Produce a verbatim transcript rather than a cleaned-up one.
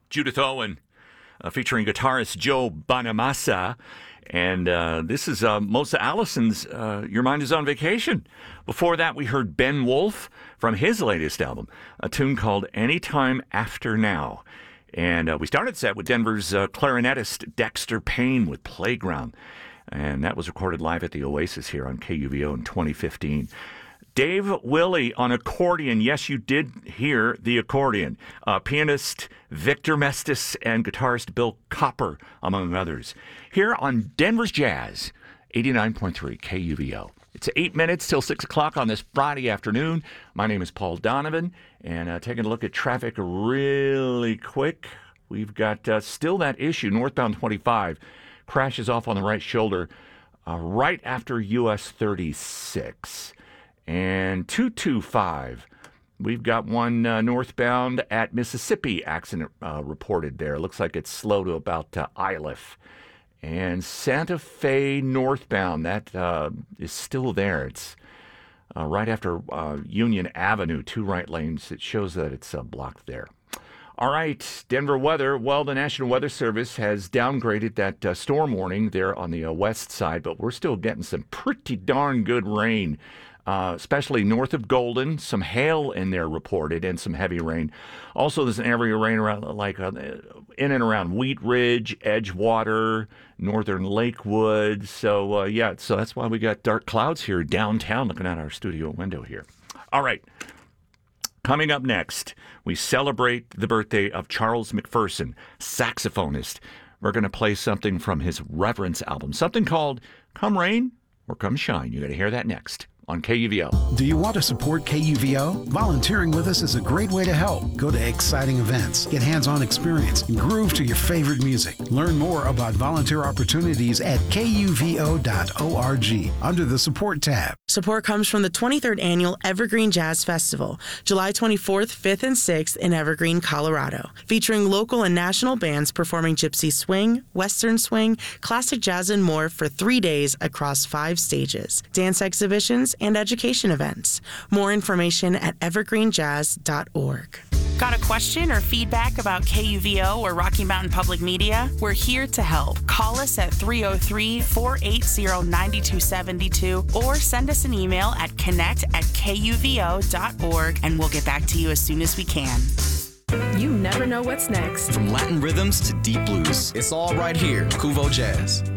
Judith Owen, uh, featuring guitarist Joe Bonamassa. And uh, this is uh, Mosa Allison's uh, Your Mind Is on Vacation. Before that, we heard Ben Wolf from his latest album, a tune called Anytime After Now. And uh, we started set with Denver's uh, clarinetist Dexter Payne with Playground. And that was recorded live at the Oasis here on K U V O in twenty fifteen. Dave Willey on accordion. Yes, you did hear the accordion. Uh, pianist Victor Mestis and guitarist Bill Copper, among others. Here on Denver's Jazz, eighty-nine point three K U V O. It's eight minutes till six o'clock on this Friday afternoon. My name is Paul Donovan, and uh, taking a look at traffic really quick. We've got uh, still that issue, northbound twenty-five, crashes off on the right shoulder uh, right after U S thirty-six. And two two five, we've got one uh, northbound at Mississippi accident uh, reported there. Looks like it's slow to about uh, Iliff. And Santa Fe northbound, that uh, is still there. It's uh, right after uh, Union Avenue, two right lanes. It shows that it's uh, blocked there. All right, Denver weather. Well, the National Weather Service has downgraded that uh, storm warning there on the uh, west side, but we're still getting some pretty darn good rain. Uh, especially north of Golden, some hail in there reported and some heavy rain. Also, there's an area of rain around, like uh, in and around Wheat Ridge, Edgewater, northern Lakewood. So, uh, yeah, so that's why we got dark clouds here downtown looking at our studio window here. All right. Coming up next, we celebrate the birthday of Charles McPherson, saxophonist. We're going to play something from his Reverence album, something called Come Rain or Come Shine. You're going to hear that next on K U V O. Do you want to support K U V O? Volunteering with us is a great way to help. Go to exciting events, get hands-on experience, and groove to your favorite music. Learn more about volunteer opportunities at K U V O dot org under the Support tab. Support comes from the twenty-third Annual Evergreen Jazz Festival, July twenty-fourth, fifth, and sixth in Evergreen, Colorado, featuring local and national bands performing gypsy swing, western swing, classic jazz, and more for three days across five stages, dance exhibitions, and education events. More information at evergreen jazz dot org. Got a question or feedback about K U V O or Rocky Mountain Public Media? We're here to help. Call us at three oh three, four eight zero, nine two seven two or send us an email at connect at K U V O dot org and we'll get back to you as soon as we can. You never know what's next. From Latin rhythms to deep blues, it's all right here, Kuvo Jazz.